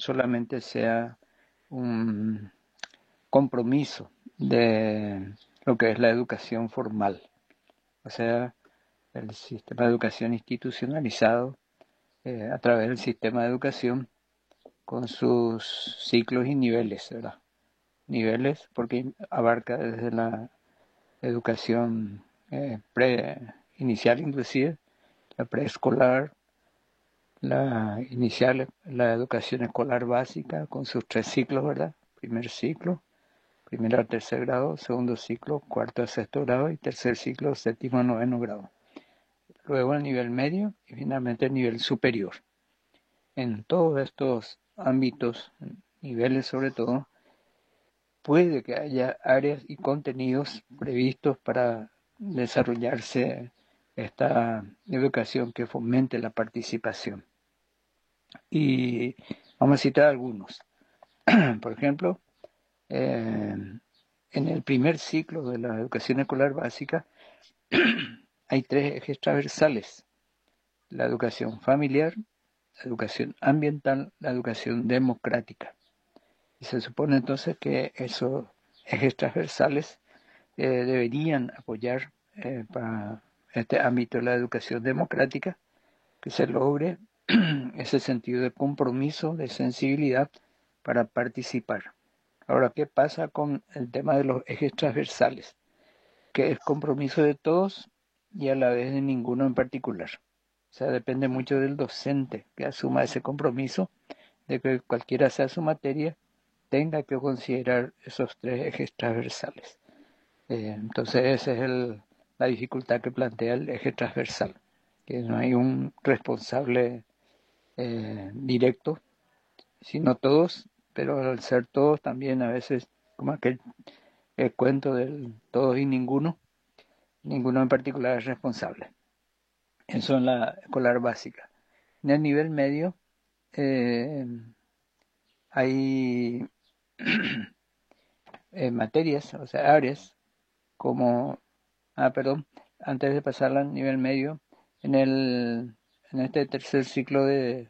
solamente sea un compromiso de lo que es la educación formal, o sea, el sistema de educación institucionalizado a través del sistema de educación con sus ciclos y niveles, ¿verdad? Niveles porque abarca desde la educación inicial inclusive, la preescolar, la inicial, la educación escolar básica con sus 3 ciclos, ¿verdad? Primer ciclo, primero a tercer grado, segundo ciclo, cuarto a sexto grado y tercer ciclo, séptimo a noveno grado. Luego el nivel medio y finalmente el nivel superior. En todos estos ámbitos, niveles sobre todo, puede que haya áreas y contenidos previstos para desarrollarse esta educación que fomente la participación. Y vamos a citar algunos. Por ejemplo, en el primer ciclo de la educación escolar básica hay 3 ejes transversales: la educación familiar, la educación ambiental, la educación democrática. Y se supone entonces que esos ejes transversales deberían apoyar para este ámbito de la educación democrática, que se logre ese sentido de compromiso, de sensibilidad para participar. Ahora, ¿qué pasa con el tema de los ejes transversales? Que es compromiso de todos y a la vez de ninguno en particular. O sea, depende mucho del docente que asuma ese compromiso, de que cualquiera sea su materia, tenga que considerar esos 3 ejes transversales. Entonces esa es la dificultad que plantea el eje transversal, que no hay un responsable directo, sino todos, pero al ser todos también a veces, como aquel cuento del todos y ninguno en particular es responsable. Eso en la escolar básica. En el nivel medio hay materias, o sea, áreas como, antes de pasar al nivel medio, en este tercer ciclo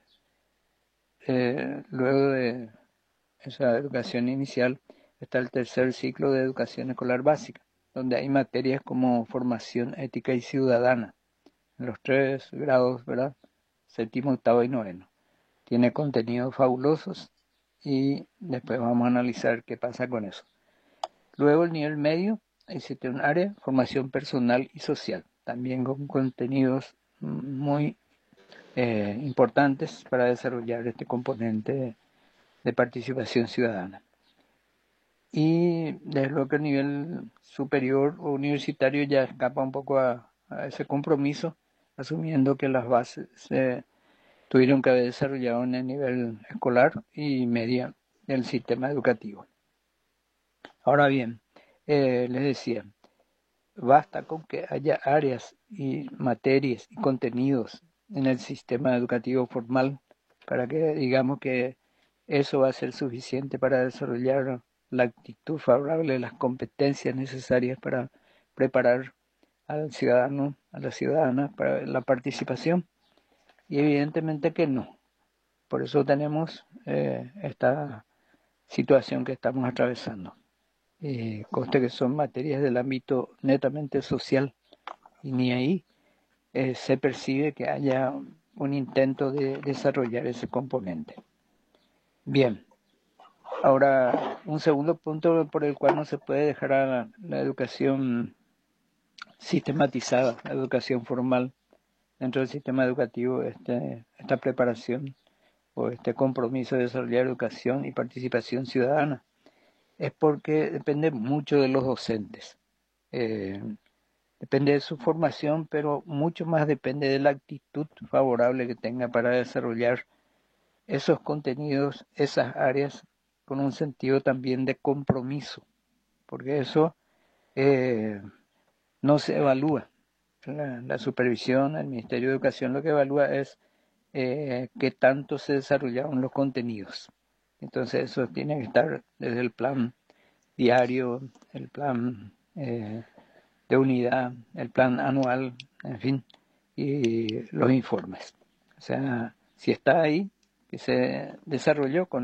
luego de esa educación inicial, está el tercer ciclo de educación escolar básica, donde hay materias como formación ética y ciudadana, en los 3 grados, ¿verdad? Séptimo, octavo y noveno. Tiene contenidos fabulosos y después vamos a analizar qué pasa con eso. Luego el nivel medio, existe un área, formación personal y social, también con contenidos muy importantes para desarrollar este componente de participación ciudadana. Y desde luego que el nivel superior o universitario ya escapa un poco a ese compromiso, asumiendo que las bases se tuvieron que haber desarrollado en el nivel escolar y media del sistema educativo. Ahora bien, les decía, basta con que haya áreas y materias y contenidos en el sistema educativo formal para que digamos que eso va a ser suficiente para desarrollar la actitud favorable, las competencias necesarias para preparar al ciudadano, a la ciudadana para la participación. Y evidentemente que no. Por eso tenemos esta situación que estamos atravesando. Conste que son materias del ámbito netamente social y ni ahí se percibe que haya un intento de desarrollar ese componente. Bien, ahora un segundo punto por el cual no se puede dejar a la educación sistematizada, la educación formal dentro del sistema educativo, esta preparación o este compromiso de desarrollar educación y participación ciudadana, es porque depende mucho de los docentes. Depende de su formación, pero mucho más depende de la actitud favorable que tenga para desarrollar esos contenidos, esas áreas, con un sentido también de compromiso, porque eso no se evalúa. La supervisión, el Ministerio de Educación lo que evalúa es qué tanto se desarrollaron los contenidos. Entonces eso tiene que estar desde el plan diario, el plan de unidad, el plan anual, en fin, y los informes. O sea, si está ahí, que se desarrolló con